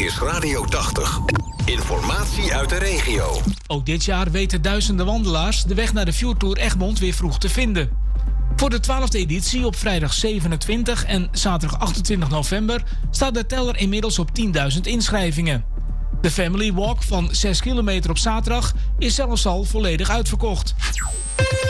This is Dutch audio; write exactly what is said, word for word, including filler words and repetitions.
is Radio tachtig. Informatie uit de regio. Ook dit jaar weten duizenden wandelaars de weg naar de Fjordtour Egmond weer vroeg te vinden. Voor de twaalfde editie op vrijdag zevenentwintig en zaterdag achtentwintig november staat de teller inmiddels op tienduizend inschrijvingen. De Family Walk van zes kilometer op zaterdag is zelfs al volledig uitverkocht.